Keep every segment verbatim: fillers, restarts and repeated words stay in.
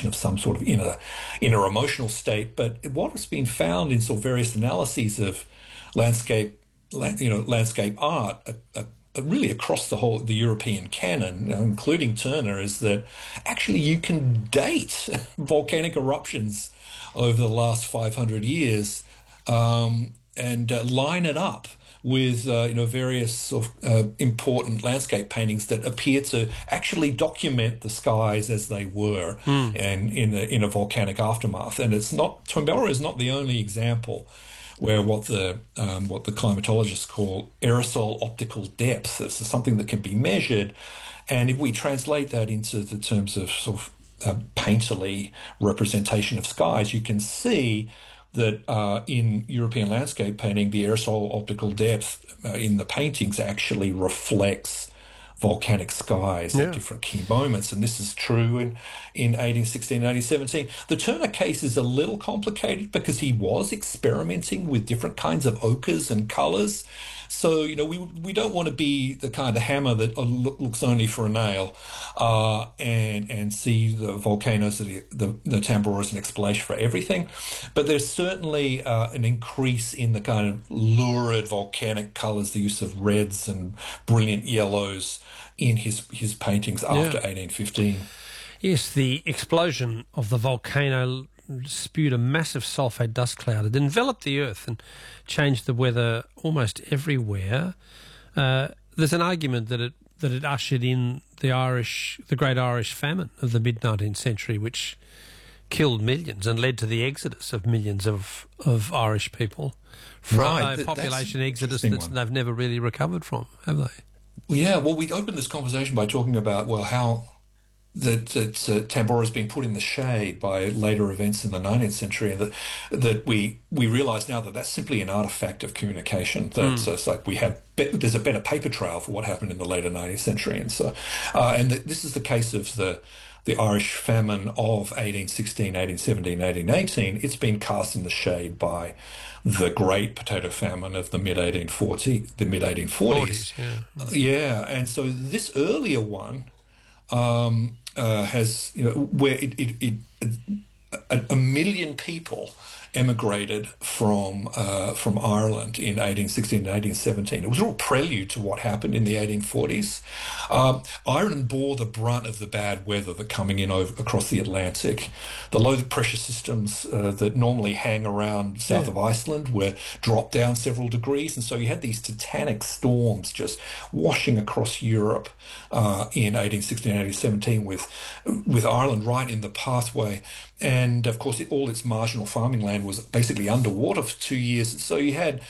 of some sort of inner, inner emotional state. But what has been found in sort of various analyses of landscape, you know, landscape art, uh, uh, really across the whole the European canon, you know, including Turner, is that actually you can date volcanic eruptions over the last five hundred years um, and uh, line it up with uh, you know various sort of uh, important landscape paintings that appear to actually document the skies as they were mm. and in a, in a volcanic aftermath. And it's not Tombora is not the only example where what the um, what the climatologists call aerosol optical depth. This is something that can be measured, and if we translate that into the terms of sort of uh, painterly representation of skies, you can see that uh, in European landscape painting, the aerosol optical depth uh, in the paintings actually reflects volcanic skies yeah. at different key moments. And this is true in, in eighteen sixteen, eighteen seventeen. The Turner case is a little complicated because he was experimenting with different kinds of ochres and colours. So, you know, we we don't want to be the kind of hammer that looks only for a nail uh, and and see the volcanoes, the, the, the Tambora as an explanation for everything. But there's certainly uh, an increase in the kind of lurid volcanic colours, the use of reds and brilliant yellows in his, his paintings after yeah. eighteen fifteen. Yes, the explosion of the volcano spewed a massive sulfate dust cloud. It enveloped the earth and changed the weather almost everywhere. Uh, there's an argument that it that it ushered in the Irish, the Great Irish Famine of the mid nineteenth century, which killed millions and led to the exodus of millions of, of Irish people from right. a population exodus that they've never really recovered from, have they? Yeah, well, we opened this conversation by talking about, well, how that, that uh, Tambora has been put in the shade by later events in the nineteenth century, and that that we we realise now that that's simply an artefact of communication. That mm. so it's like we have be- there's a better paper trail for what happened in the later nineteenth century, and so uh, and th- this is the case of the the Irish famine of eighteen sixteen, eighteen seventeen, eighteen eighteen. It's been cast in the shade by the Great Potato Famine of the mid eighteen forty, the mid eighteen forties. Yeah. Uh, yeah, and so this earlier one. Um, uh, has, you know, where it, it, it a, a million people emigrated from uh, from Ireland in eighteen sixteen and eighteen seventeen. It was a real prelude to what happened in the eighteen forties. Um, Ireland bore the brunt of the bad weather that coming in over across the Atlantic. The low pressure systems uh, that normally hang around south yeah. of Iceland were dropped down several degrees, and so you had these titanic storms just washing across Europe uh, in eighteen sixteen, eighteen seventeen, with with Ireland right in the pathway. And of course, it, all its marginal farming land was basically underwater for two years. So you had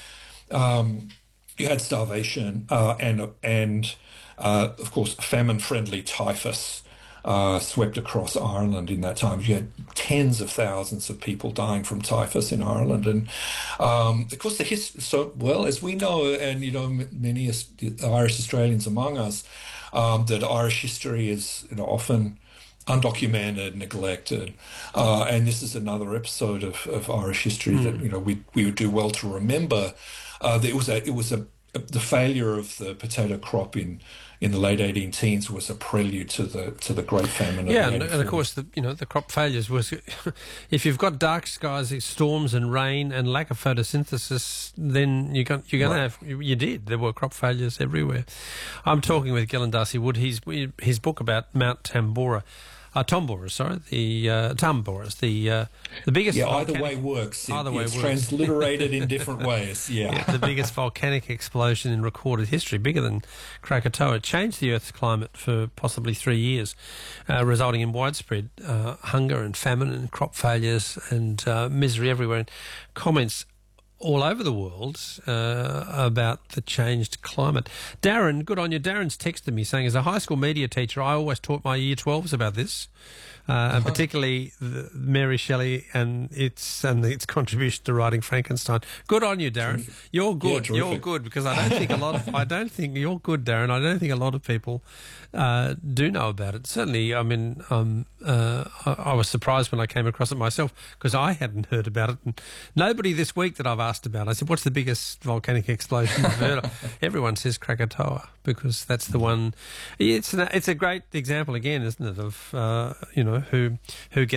um, you had starvation uh, and and uh, of course famine-friendly typhus uh, swept across Ireland in that time. You had tens of thousands of people dying from typhus in Ireland, and um, of course the history. So well as we know, and you know many Irish Australians among us, um, that Irish history is you know often undocumented, neglected, uh, and this is another episode of, of Irish history mm. that you know we we would do well to remember. Uh, that it was a it was a, a the failure of the potato crop in in the late eighteen teens was a prelude to the to the Great Famine. Yeah, of and, and of course the you know the crop failures was if you've got dark skies, storms and rain and lack of photosynthesis, then you got you're going right. to have you, you did there were crop failures everywhere. I'm talking with Gillen Darcy Wood. He's his book about Mount Tambora. Uh, Tombora, sorry, the uh, Tamboras, the uh, the biggest. Yeah, volcanic, either way works. It, either way it's works. transliterated in different ways. Yeah. yeah, the biggest volcanic explosion in recorded history, bigger than Krakatoa. It changed the Earth's climate for possibly three years, uh, resulting in widespread uh, hunger and famine and crop failures and uh, misery everywhere. And comments all over the world uh, about the changed climate. Darren, good on you. Darren's texted me saying, as a high school media teacher, I always taught my year twelves about this, uh, uh-huh. and particularly the, Mary Shelley and its and its contribution to writing Frankenstein. Good on you, Darren. Terrific. You're good. Yeah, you're good because I don't think a lot of I don't think you're good, Darren. I don't think a lot of people uh, do know about it. Certainly, I mean, um, uh, I, I was surprised when I came across it myself because I hadn't heard about it, and nobody this week that I've asked about. I said, what's the biggest volcanic explosion you've heard of? Everyone says Krakatoa because that's the one. It's an, it's a great example again, isn't it, of uh, you know who who gets